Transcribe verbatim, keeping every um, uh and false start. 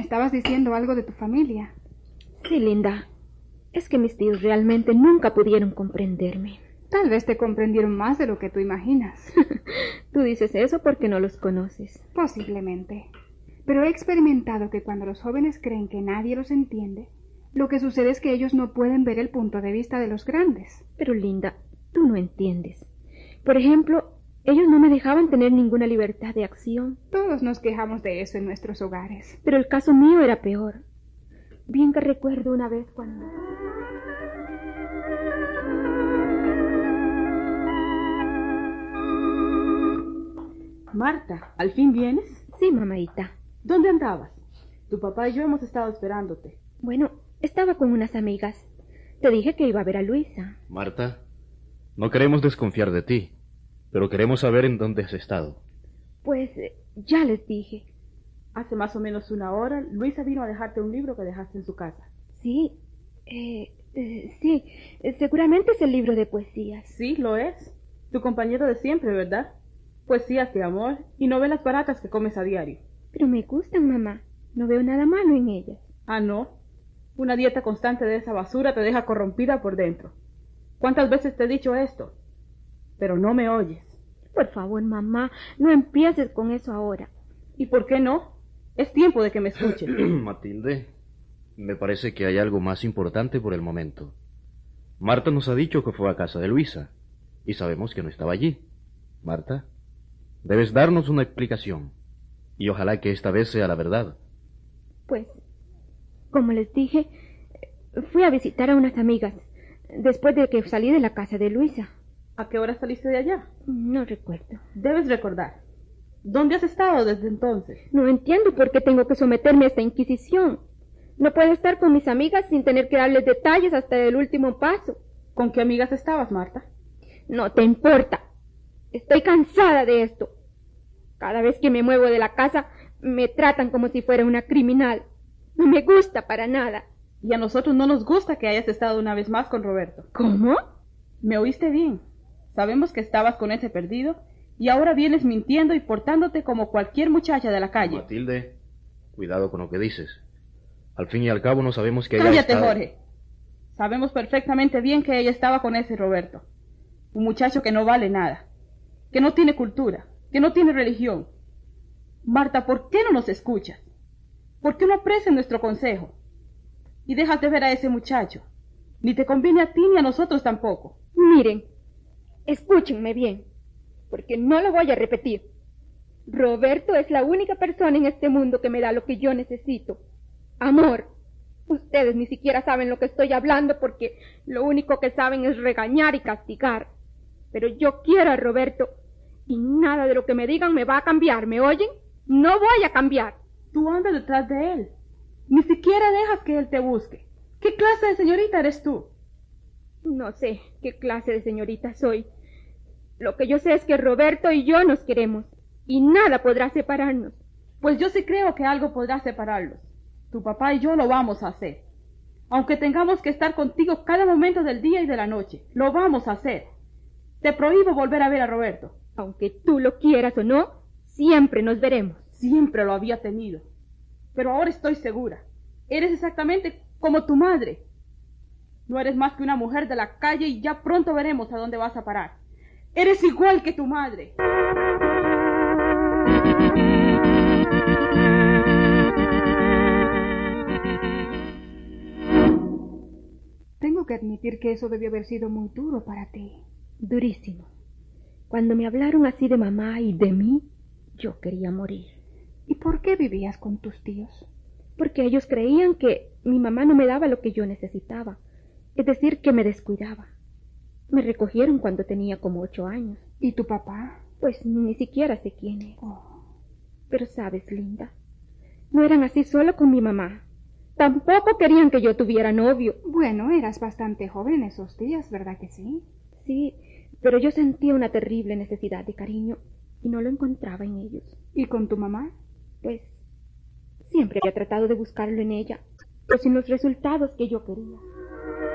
estabas diciendo algo de tu familia. Sí, Linda. Es que mis tíos realmente nunca pudieron comprenderme. Tal vez te comprendieron más de lo que tú imaginas. Tú dices eso porque no los conoces. Posiblemente. Pero he experimentado que cuando los jóvenes creen que nadie los entiende, lo que sucede es que ellos no pueden ver el punto de vista de los grandes. Pero, Linda, tú no entiendes. Por ejemplo, ellos no me dejaban tener ninguna libertad de acción. Todos nos quejamos de eso en nuestros hogares. Pero el caso mío era peor. Bien que recuerdo una vez cuando... Marta, ¿al fin vienes? Sí, mamadita. ¿Dónde andabas? Tu papá y yo hemos estado esperándote. Bueno, estaba con unas amigas. Te dije que iba a ver a Luisa. Marta, no queremos desconfiar de ti, pero queremos saber en dónde has estado. Pues ya les dije. Hace más o menos una hora, Luisa vino a dejarte un libro que dejaste en su casa. Sí, eh, eh, sí, eh, seguramente es el libro de poesías. Sí, lo es. Tu compañero de siempre, ¿verdad? Poesías de amor y novelas baratas que comes a diario. Pero me gustan, mamá. No veo nada malo en ellas. Ah, ¿no? Una dieta constante de esa basura te deja corrompida por dentro. ¿Cuántas veces te he dicho esto? Pero no me oyes. Por favor, mamá, no empieces con eso ahora. ¿Y por qué no? Es tiempo de que me escuches. Matilde, me parece que hay algo más importante por el momento. Marta nos ha dicho que fue a casa de Luisa, y sabemos que no estaba allí. Marta, debes darnos una explicación, y ojalá que esta vez sea la verdad. Pues, como les dije, fui a visitar a unas amigas, después de que salí de la casa de Luisa. ¿A qué hora saliste de allá? No recuerdo. Debes recordar. ¿Dónde has estado desde entonces? No entiendo por qué tengo que someterme a esta inquisición. No puedo estar con mis amigas sin tener que darles detalles hasta el último paso. ¿Con qué amigas estabas, Marta? No te importa. Estoy cansada de esto. Cada vez que me muevo de la casa, me tratan como si fuera una criminal. No me gusta para nada. Y a nosotros no nos gusta que hayas estado una vez más con Roberto. ¿Cómo? ¿Me oíste bien? Sabemos que estabas con ese perdido y ahora vienes mintiendo y portándote como cualquier muchacha de la calle. Matilde, cuidado con lo que dices. Al fin y al cabo no sabemos que ella Cállate, estado... Jorge. Sabemos perfectamente bien que ella estaba con ese Roberto. Un muchacho que no vale nada, que no tiene cultura, que no tiene religión. Marta, ¿por qué no nos escuchas? ¿Por qué no aprecias nuestro consejo? Y dejas de ver a ese muchacho. Ni te conviene a ti ni a nosotros tampoco. Miren, escúchenme bien, porque no lo voy a repetir. Roberto es la única persona en este mundo que me da lo que yo necesito. Amor. Ustedes ni siquiera saben lo que estoy hablando porque lo único que saben es regañar y castigar. Pero yo quiero a Roberto y nada de lo que me digan me va a cambiar, ¿me oyen? No voy a cambiar. Tú andas detrás de él. Ni siquiera dejas que él te busque. ¿Qué clase de señorita eres tú? No sé qué clase de señorita soy. Lo que yo sé es que Roberto y yo nos queremos y nada podrá separarnos. Pues yo sí creo que algo podrá separarlos. Tu papá y yo lo vamos a hacer. Aunque tengamos que estar contigo cada momento del día y de la noche, lo vamos a hacer. Te prohíbo volver a ver a Roberto. Aunque tú lo quieras o no, siempre nos veremos. Siempre lo había tenido. Pero ahora estoy segura. Eres exactamente como tu madre. No eres más que una mujer de la calle y ya pronto veremos a dónde vas a parar. Eres igual que tu madre. Tengo que admitir que eso debió haber sido muy duro para ti. Durísimo. Cuando me hablaron así de mamá y de mí, yo quería morir. ¿Y por qué vivías con tus tíos? Porque ellos creían que mi mamá no me daba lo que yo necesitaba. Es decir, que me descuidaba. Me recogieron cuando tenía como ocho años. ¿Y tu papá? Pues ni siquiera sé quién es. Oh. Pero sabes, Linda, no eran así solo con mi mamá. Tampoco querían que yo tuviera novio. Bueno, eras bastante joven esos días, ¿verdad que sí? Sí, pero yo sentía una terrible necesidad de cariño y no lo encontraba en ellos. ¿Y con tu mamá? Pues siempre había tratado de buscarlo en ella, pero sin los resultados que yo quería.